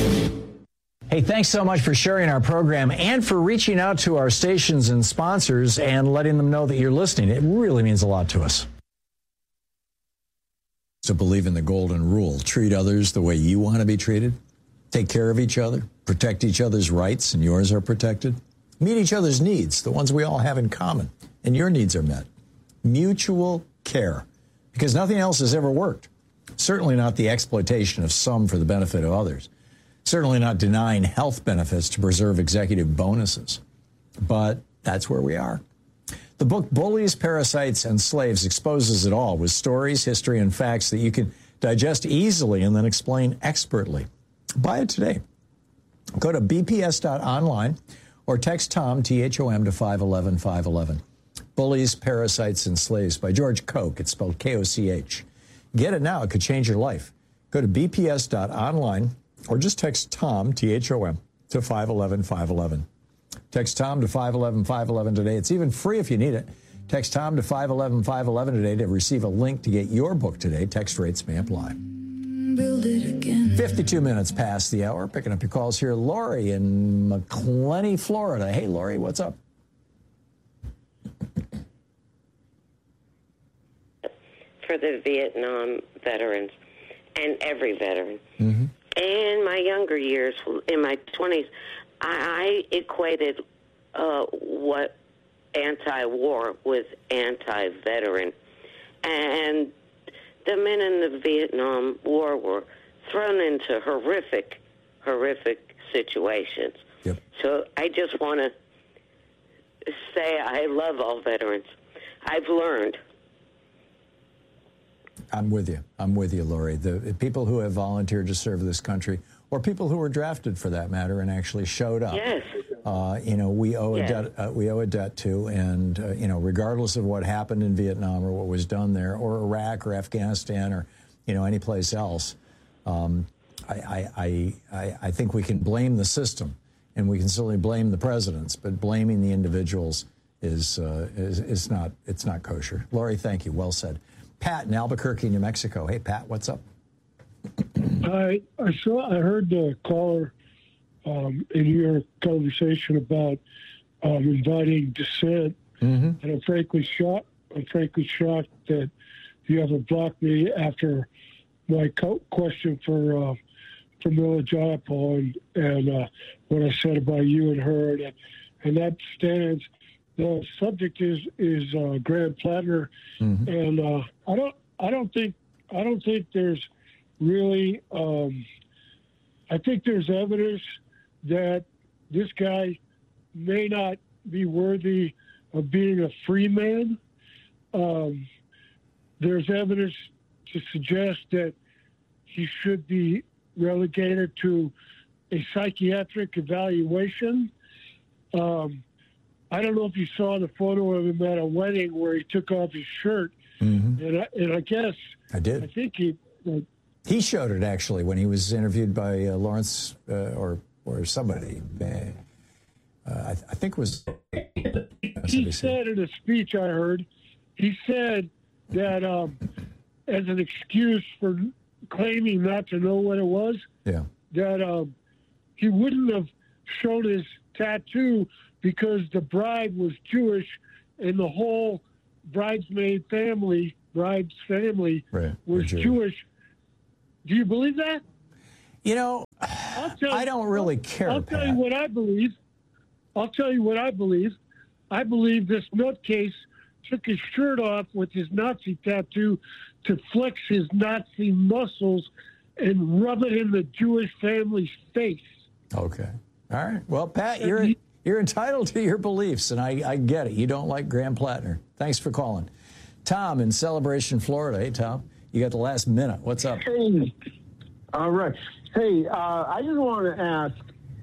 Hey, thanks so much for sharing our program and for reaching out to our stations and sponsors and letting them know that you're listening. It really means a lot to us. So believe in the golden rule. Treat others the way you want to be treated. Take care of each other. Protect each other's rights, and yours are protected. Meet each other's needs, the ones we all have in common, and your needs are met. Mutual care, because nothing else has ever worked. Certainly not the exploitation of some for the benefit of others. Certainly not denying health benefits to preserve executive bonuses. But that's where we are. The book Bullies, Parasites, and Slaves exposes it all with stories, history, and facts that you can digest easily and then explain expertly. Buy it today. Go to bps.online or text Tom, T-H-O-M, to 511-511. Bullies, Parasites, and Slaves by George Koch. It's spelled K-O-C-H. Get it now. It could change your life. Go to bps.online or just text Tom, T-H-O-M, to 511-511. Text Tom to 511-511 today. It's even free if you need it. Text Tom to 511-511 today to receive a link to get your book today. Text rates may apply. Build it again. 52 minutes past the hour. Picking up your calls here. Lori in McClenny, Florida. Hey, Lori, what's up? For the Vietnam veterans and every veteran. Mm-hmm. In my younger years, in my 20s, I equated what anti-war with anti-veteran. And the men in the Vietnam War were thrown into horrific situations. Yep. So I just want to say I love all veterans. I've learned. I'm with you, Lori. The people who have volunteered to serve this country, or people who were drafted for that matter and actually showed up. Yes. We owe a debt. We owe a debt to, and regardless of what happened in Vietnam or what was done there, or Iraq or Afghanistan or any place else, I think we can blame the system, and we can certainly blame the presidents, but blaming the individuals is not kosher. Lori, thank you. Well said. Pat in Albuquerque, New Mexico. Hey, Pat, what's up? I heard the caller in your conversation about inviting dissent, and I'm frankly shocked that you haven't blocked me after my question for Mila Jayapal and what I said about you and her, and that stands. The subject is Graham Plattner, and I don't think there's really. I think there's evidence that this guy may not be worthy of being a free man. There's evidence to suggest that he should be relegated to a psychiatric evaluation. I don't know if you saw the photo of him at a wedding where he took off his shirt, and I guess I did. I think he showed it actually when he was interviewed by Lawrence or somebody. I think it was. He said in a speech I heard, he said that as an excuse for claiming not to know what it was, that he wouldn't have shown his tattoo because the bride was Jewish and the whole bride's family was Jewish. Do you believe that? I don't really care. I'll tell you what I believe. I believe this nutcase took his shirt off with his Nazi tattoo to flex his Nazi muscles and rub it in the Jewish family's face. Okay. All right. Well, Pat, you're entitled to your beliefs, and I get it. You don't like Graham Plattner. Thanks for calling. Tom in Celebration, Florida. Hey, Tom, you got the last minute. What's up? Hey. All right. Hey, I just want to ask,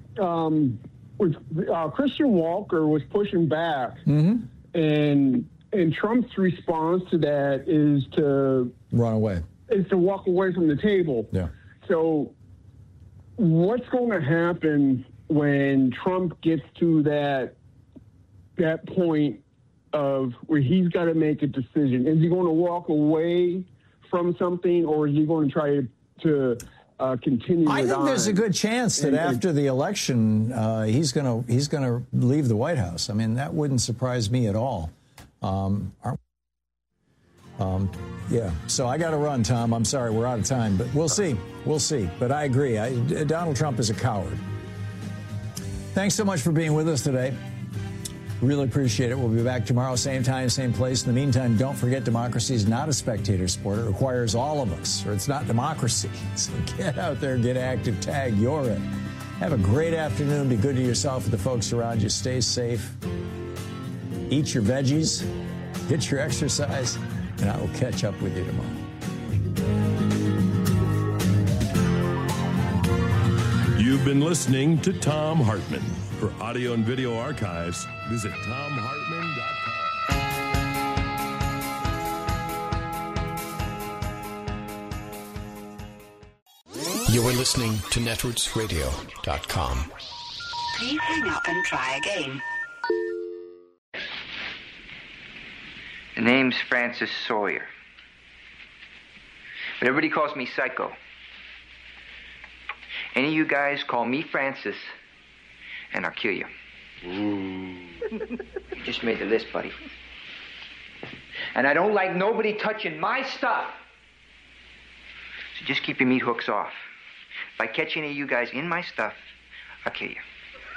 Christian Walker was pushing back, and Trump's response to that is to run away. Is to walk away from the table. Yeah. So what's going to happen when Trump gets to that point of where he's got to make a decision? Is he going to walk away from something, or is he going to try to continue. I think there's a good chance that after the election, he's going to leave the White House. I mean, that wouldn't surprise me at all. Yeah. So I got to run, Tom. I'm sorry, we're out of time, but we'll see. We'll see. But I agree. Donald Trump is a coward. Thanks so much for being with us today. Really appreciate it. We'll be back tomorrow, same time, same place. In the meantime, don't forget democracy is not a spectator sport. It requires all of us, or it's not democracy. So get out there, get active, tag, you're in. Have a great afternoon. Be good to yourself and the folks around you. Stay safe. Eat your veggies. Get your exercise. And I will catch up with you tomorrow. You've been listening to Thom Hartmann. For audio and video archives, visit ThomHartmann.com. You are listening to NetworksRadio.com. Please hang up and try again. The name's Francis Sawyer. But everybody calls me Psycho. Any of you guys call me Francis, and I'll kill you. Ooh. You just made the list, buddy. And I don't like nobody touching my stuff. So just keep your meat hooks off. If I catch any of you guys in my stuff, I'll kill you.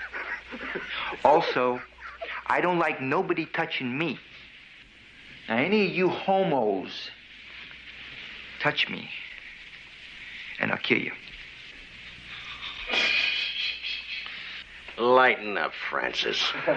Also, I don't like nobody touching me. Now, any of you homos touch me, and I'll kill you. Lighten up, Francis.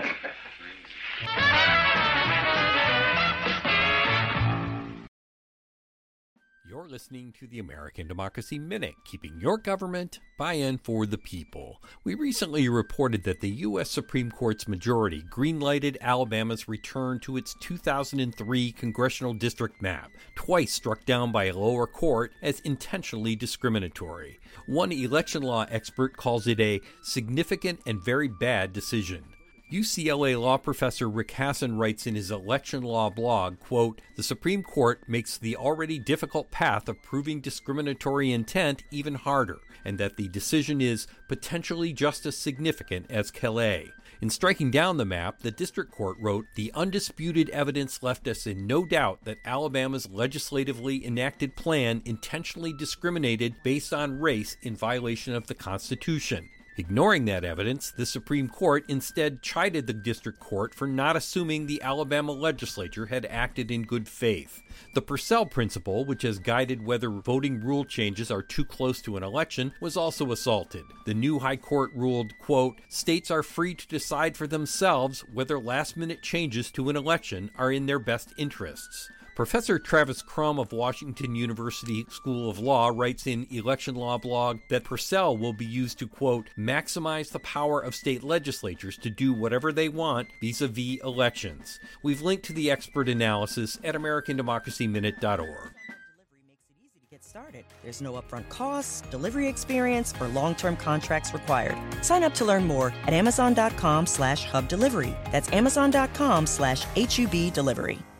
You're listening to the American Democracy Minute, keeping your government by and for the people. We recently reported that the U.S. Supreme Court's majority greenlighted Alabama's return to its 2003 congressional district map, twice struck down by a lower court as intentionally discriminatory. One election law expert calls it a significant and very bad decision. UCLA law professor Rick Hasson writes in his election law blog, quote, "The Supreme Court makes the already difficult path of proving discriminatory intent even harder, and that the decision is potentially just as significant as Calais." In striking down the map, the district court wrote, "The undisputed evidence left us in no doubt that Alabama's legislatively enacted plan intentionally discriminated based on race in violation of the Constitution." Ignoring that evidence, the Supreme Court instead chided the district court for not assuming the Alabama legislature had acted in good faith. The Purcell principle, which has guided whether voting rule changes are too close to an election, was also assaulted. The new high court ruled, quote, "States are free to decide for themselves whether last-minute changes to an election are in their best interests." Professor Travis Crum of Washington University School of Law writes in Election Law Blog that Purcell will be used to, quote, "maximize the power of state legislatures to do whatever they want vis-a-vis elections." We've linked to the expert analysis at AmericanDemocracyMinute.org. Get started. There's no upfront costs, delivery experience, or long-term contracts required. Sign up to learn more at Amazon.com/Hub Delivery. That's Amazon.com/HUB Delivery.